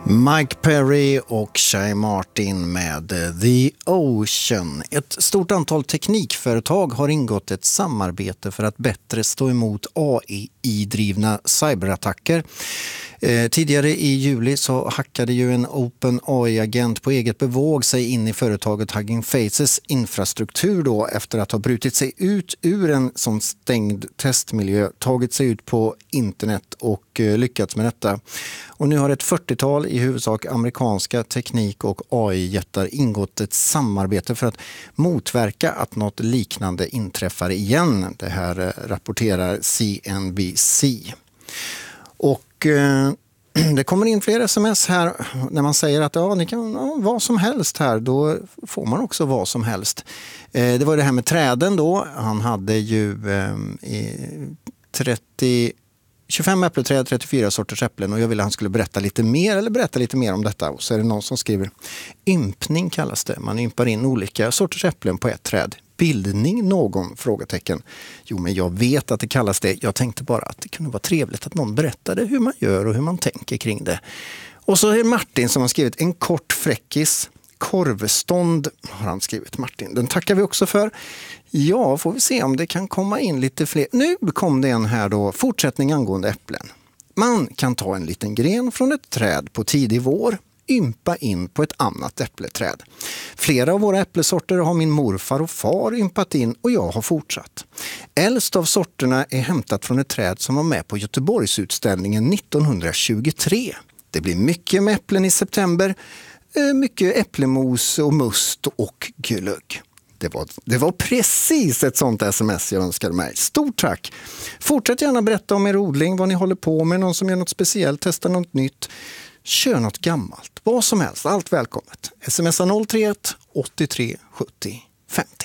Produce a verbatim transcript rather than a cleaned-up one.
Mike Perry och Shay Martin med The Ocean. Ett stort antal teknikföretag har ingått ett samarbete för att bättre stå emot A I-drivna cyberattacker. Eh, tidigare i juli så hackade ju en Open A I-agent på eget bevåg sig in i företaget Hugging Faces infrastruktur då, efter att ha brutit sig ut ur en sån stängd testmiljö, tagit sig ut på internet och eh, lyckats med detta. Och nu har ett fyrtiotal i huvudsak amerikanska teknik- och A I-jättar ingått ett samarbete för att motverka att något liknande inträffar igen. Det här eh, rapporterar C N B C. Och eh, det kommer in fler sms här när man säger att ja, ni kan ja, vad som helst här, då får man också vad som helst. Eh, det var det här med träden då. Han hade ju eh, trettio, tjugofem äppelträd, trettiofyra sorters äpplen, och jag ville att han skulle berätta lite mer eller berätta lite mer om detta. Och så är det någon som skriver: ympning kallas det. Man ympar in olika sorters äpplen på ett träd. Bildning någon? Frågetecken. Jo, men jag vet att det kallas det. Jag tänkte bara att det kunde vara trevligt att någon berättade hur man gör och hur man tänker kring det. Och så är Martin som har skrivit en kort fräckis. Korvstånd har han skrivit, Martin. Den tackar vi också för. Ja, får vi se om det kan komma in lite fler. Nu kom det en här då, fortsättning angående äpplen. Man kan ta en liten gren från ett träd på tidig vår, ympa in på ett annat äppleträd. Flera av våra äpplesorter har min morfar och far ympat in och jag har fortsatt. Äldst av sorterna är hämtat från ett träd som var med på Göteborgsutställningen nittonhundratjugotre. Det blir mycket med äpplen i september, mycket äpplemos och must och glögg. Det var, det var precis ett sånt sms jag önskade mig. Stort tack! Fortsätt gärna berätta om er odling, vad ni håller på med, någon som gör något speciellt, testar något nytt. Kör något gammalt, vad som helst, allt välkommet. Smsa noll tre ett åttiotre sjuttio femtio.